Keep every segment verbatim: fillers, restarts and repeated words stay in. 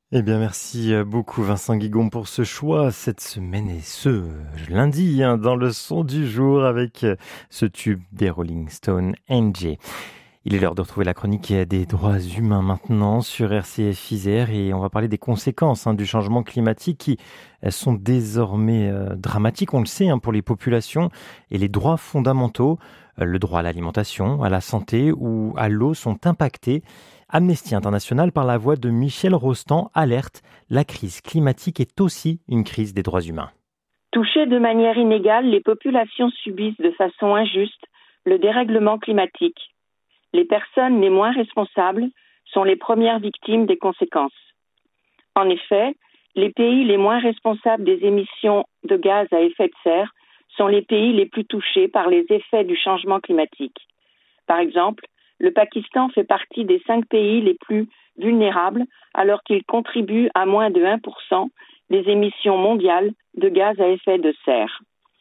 Eh bien, merci beaucoup Vincent Guigon pour ce choix cette semaine et ce lundi hein, dans le son du jour avec ce tube des Rolling Stones, N J. Il est l'heure de retrouver la chronique des droits humains maintenant sur R C F Isère et on va parler des conséquences hein, du changement climatique qui sont désormais euh, dramatiques, on le sait, hein, pour les populations et les droits fondamentaux. Euh, le droit à l'alimentation, à la santé ou à l'eau sont impactés. Amnesty International, par la voix de Michel Rostand, alerte, la crise climatique est aussi une crise des droits humains. Touchées de manière inégale, les populations subissent de façon injuste le dérèglement climatique. Les personnes les moins responsables sont les premières victimes des conséquences. En effet, les pays les moins responsables des émissions de gaz à effet de serre sont les pays les plus touchés par les effets du changement climatique. Par exemple, le Pakistan fait partie des cinq pays les plus vulnérables alors qu'il contribue à moins de un pour cent des émissions mondiales de gaz à effet de serre.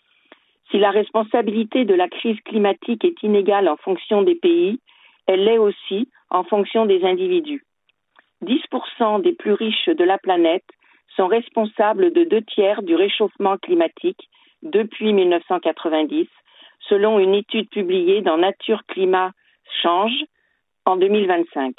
Si la responsabilité de la crise climatique est inégale en fonction des pays, elle l'est aussi en fonction des individus. dix pour cent des plus riches de la planète sont responsables de deux tiers du réchauffement climatique depuis mille neuf cent quatre-vingt-dix, selon une étude publiée dans Nature Climat Change en deux mille vingt-cinq.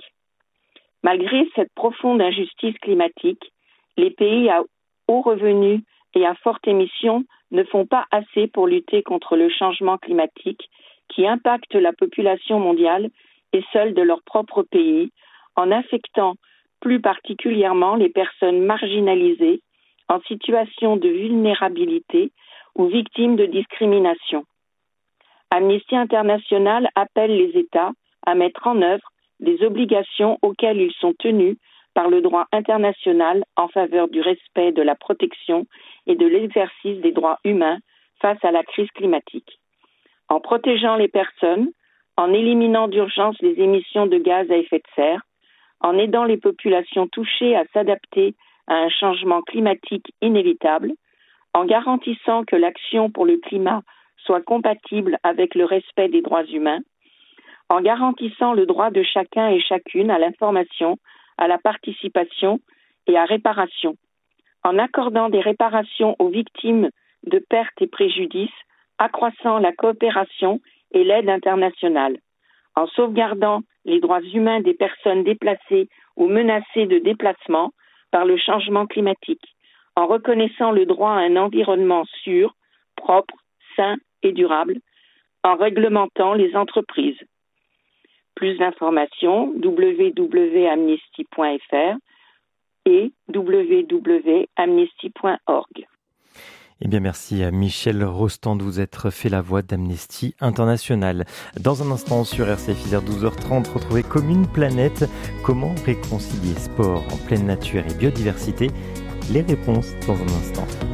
Malgré cette profonde injustice climatique, les pays à haut revenu et à forte émission ne font pas assez pour lutter contre le changement climatique qui impacte la population mondiale et celle de leur propre pays, en affectant plus particulièrement les personnes marginalisées en situation de vulnérabilité ou victimes de discrimination. Amnesty International appelle les États à mettre en œuvre des obligations auxquelles ils sont tenus par le droit international en faveur du respect de la protection et de l'exercice des droits humains face à la crise climatique. En protégeant les personnes, en éliminant d'urgence les émissions de gaz à effet de serre, en aidant les populations touchées à s'adapter à un changement climatique inévitable, en garantissant que l'action pour le climat soit compatible avec le respect des droits humains, en garantissant le droit de chacun et chacune à l'information, à la participation et à réparation, en accordant des réparations aux victimes de pertes et préjudices, accroissant la coopération et l'aide internationale, en sauvegardant les droits humains des personnes déplacées ou menacées de déplacement par le changement climatique, en reconnaissant le droit à un environnement sûr, propre, sain et durable, en réglementant les entreprises. Plus d'informations, w w w point amnesty point f r et w w w point amnesty point org. Eh bien, merci à Michel Rostand de vous être fait la voix d'Amnesty International. Dans un instant sur R C F Isère douze heures trente, retrouvez Commune Planète. Comment réconcilier sport en pleine nature et biodiversité? Les réponses dans un instant.